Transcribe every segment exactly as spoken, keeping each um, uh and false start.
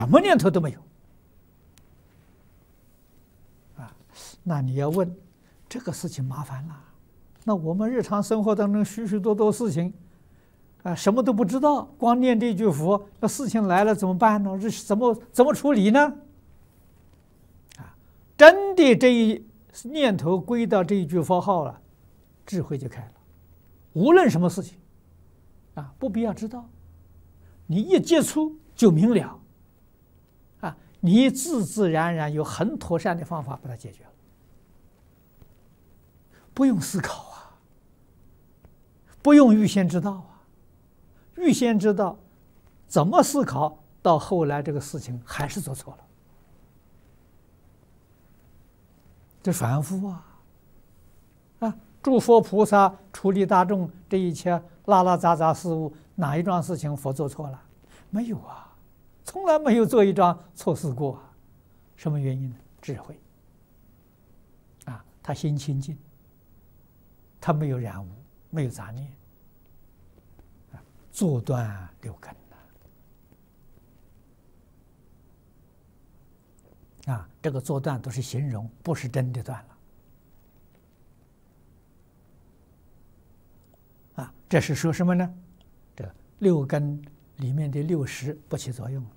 什么念头都没有啊。那你要问，这个事情麻烦了。那我们日常生活当中许许多多事情啊，什么都不知道，光念这句佛，那事情来了怎么办呢？这怎么怎么处理呢？啊，真的这一念头归到这一句佛号了，智慧就开了。无论什么事情啊，不必要知道，你一接触就明了啊，你自自然然有很妥善的方法把它解决了，不用思考啊，不用预先知道啊。预先知道怎么思考，到后来这个事情还是做错了，这反复啊啊！诸佛菩萨处理大众这一切拉拉杂杂事物，哪一桩事情佛做错了？没有啊，从来没有做一桩错事过啊。什么原因呢？智慧啊，他心清净，他没有染污，没有杂念。做断六根了啊！这个做断都是形容，不是真的断了啊！这是说什么呢？这六根里面的六识不起作用了。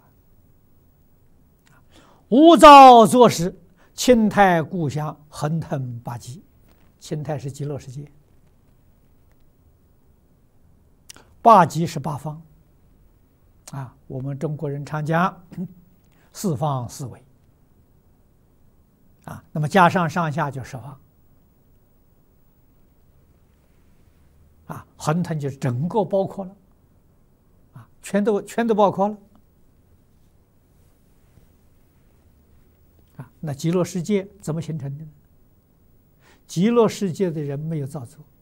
无造作时，清泰故乡，恒腾八极。清泰是极乐世界。八极是八方，啊，我们中国人常讲四方四维，啊，那么加上上下就十方，啊，恒腾就是整个包括了，啊，全都全都包括了，啊，那极乐世界怎么形成的呢？极乐世界的人没有造作。